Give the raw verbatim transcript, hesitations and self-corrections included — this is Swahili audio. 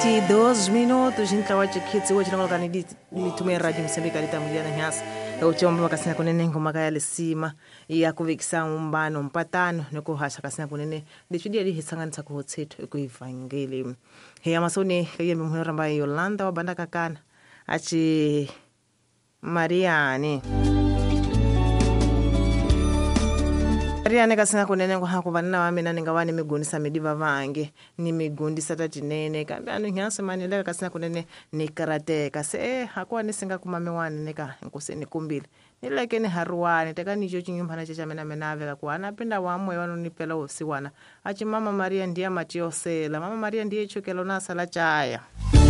vinte e dois minutos nhlawa chikitsi wo chinongola kani di litume radio Msambika litamuliyana nyasa uchomba makasina kunene ngoma kaya lesima ya kuvikisa umbano mpatano nokuhasha kasina kunene lichudia lihisanganisa kuhotsetu kuivangeli heya masoni kaya mhunora mbaye Yolanda wa banda kakana achi Mariani Mariani kasina kunene ngo hakuvanana wame nani ngawani migundisa midiva vange ni migundisa tatinene kambe anu nyasa mani lega kasina kunene ni karate kase eh hakuwa nisinga kumame wane neka nkuseni kumbili nileke ni haruwane teka nicho chinyumbana checha mena menave kakuwa anapenda wamwe wano nipela usiwana achi mama Maria ndiye matio sela mama Maria ndiye chukelo nasa la chaya